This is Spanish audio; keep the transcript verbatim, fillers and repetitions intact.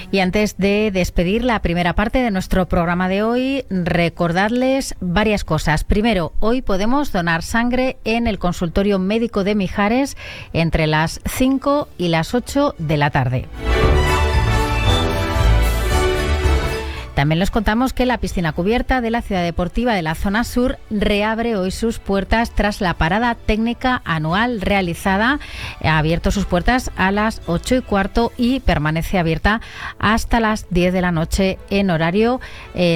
Y antes de despedir la primera parte de nuestro programa de hoy, recordarles varias cosas. Primero, hoy podemos donar sangre en el consultorio médico de Mijares entre las cinco y las ocho de la tarde. También les contamos que la piscina cubierta de la Ciudad Deportiva de la Zona Sur reabre hoy sus puertas tras la parada técnica anual realizada. Ha abierto sus puertas a las ocho y cuarto y permanece abierta hasta las diez de la noche en horario eh,